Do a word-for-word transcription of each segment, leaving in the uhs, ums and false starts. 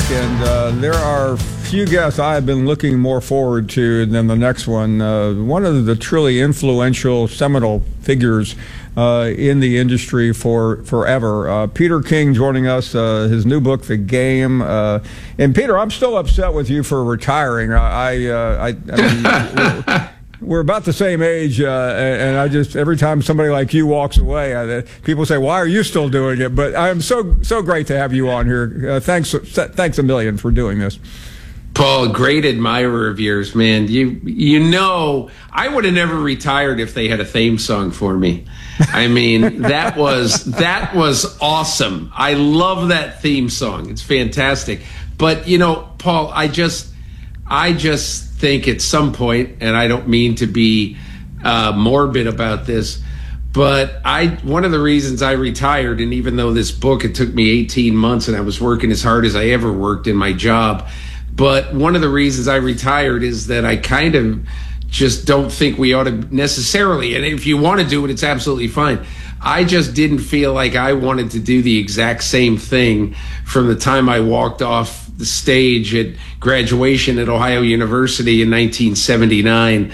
and uh, there are few guests I have been looking more forward to than the next one. Uh, one of the truly influential, seminal figures uh, in the industry for forever. Uh, Peter King joining us, uh, his new book, The Game. Uh, and Peter, I'm still upset with you for retiring. I, I, uh, I, I mean, we're about the same age, uh, and I just, every time somebody like you walks away, I, people say, why are you still doing it? But I'm so so great to have you on here. Uh, thanks thanks a million for doing this. Paul, great admirer of yours, man. You you know, I would have never retired if they had a theme song for me. I mean, that was that was awesome. I love that theme song. It's fantastic. But, you know, Paul, I just I just think at some point, and I don't mean to be uh, morbid about this, but I one of the reasons I retired, and even though this book, it took me eighteen months and I was working as hard as I ever worked in my job, but one of the reasons I retired is that I kind of just don't think we ought to necessarily, and if you want to do it, it's absolutely fine. I just didn't feel like I wanted to do the exact same thing from the time I walked off the stage at graduation at Ohio University in nineteen seventy-nine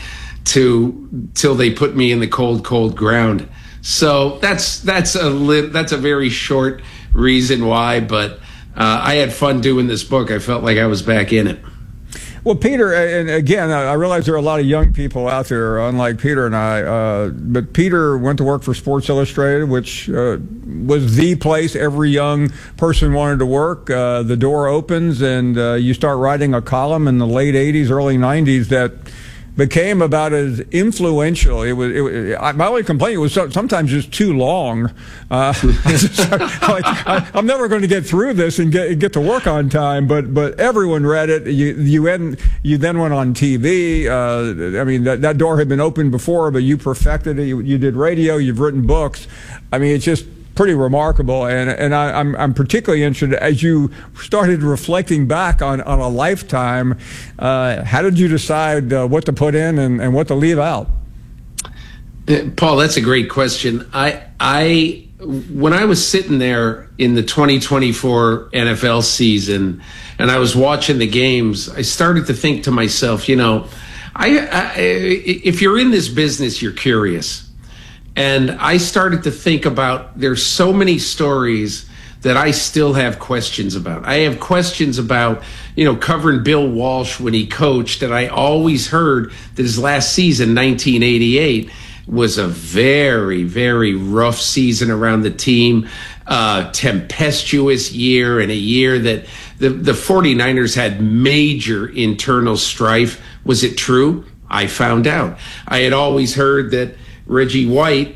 to till they put me in the cold, cold ground. So that's that's a li- that's a very short reason why, but uh, I had fun doing this book. I felt like I was back in it. Well, Peter, and again, I realize there are a lot of young people out there, unlike Peter and I, uh, but Peter went to work for Sports Illustrated, which uh, was the place every young person wanted to work. Uh, the door opens, and uh, you start writing a column in the late eighties, early nineties that became about as influential. It was, it, I, my only complaint was so, sometimes just too long. Uh, like, I, I'm never going to get through this and get get to work on time. But but everyone read it. You you end, you then went on T V. Uh, I mean that that door had been opened before, but you perfected it. You, you did radio. You've written books. I mean, it's just pretty remarkable, and and I, I'm I'm particularly interested as you started reflecting back on, on a lifetime. Uh, how did you decide uh, what to put in and, and what to leave out? Paul, that's a great question. I I when I was sitting there in the twenty twenty-four N F L season and I was watching the games, I started to think to myself, you know, I, I if you're in this business, you're curious. And I started to think about, there's so many stories that I still have questions about. I have questions about, you know, covering Bill Walsh when he coached, and I always heard that his last season, nineteen eighty-eight, was a very, very rough season around the team, uh, tempestuous year, and a year that the, the 49ers had major internal strife. Was it true? I found out. I had always heard that Reggie White,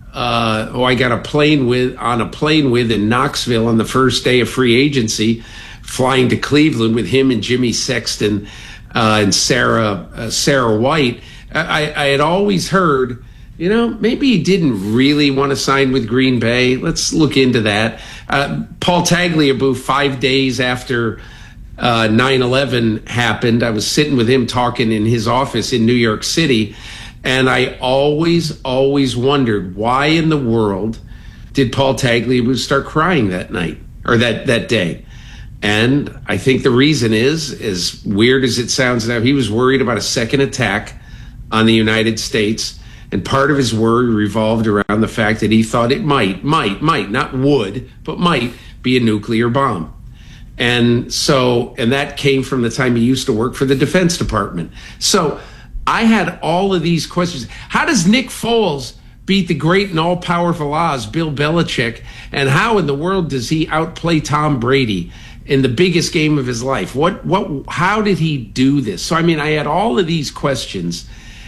uh, who I got a plane with on a plane with in Knoxville on the first day of free agency, flying to Cleveland with him and Jimmy Sexton uh, and Sarah uh, Sarah White. I, I had always heard, you know, maybe he didn't really want to sign with Green Bay. Let's look into that. Uh, Paul Tagliabue, five days after uh, nine eleven happened, I was sitting with him talking in his office in New York City. And I always, always wondered, why in the world did Paul Tagliabue start crying that night or that, that day? And I think the reason is, as weird as it sounds now, he was worried about a second attack on the United States. And part of his worry revolved around the fact that he thought it might, might, might, not would, but might be a nuclear bomb. And so, and that came from the time he used to work for the Defense Department. So I had all of these questions. How does Nick Foles beat the great and all-powerful Oz, Bill Belichick? And how in the world does he outplay Tom Brady in the biggest game of his life? What, what, how did he do this? So, I mean, I had all of these questions,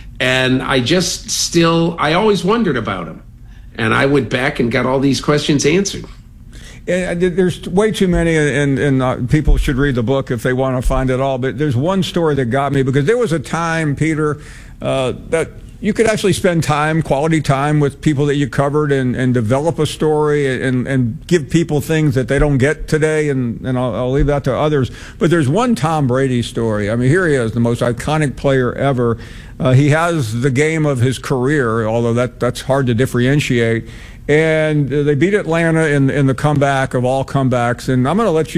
and I just still, I always wondered about him. And I went back and got all these questions answered. Yeah, there's way too many, and, and uh, people should read the book if they want to find it all. But there's one story that got me, because there was a time, Peter, uh, that you could actually spend time, quality time, with people that you covered and, and develop a story and, and give people things that they don't get today, and, and I'll, I'll leave that to others. But there's one Tom Brady story. I mean, here he is, the most iconic player ever. Uh, he has the game of his career, although that that's hard to differentiate. And they beat Atlanta in, in the comeback of all comebacks. And I'm going to let you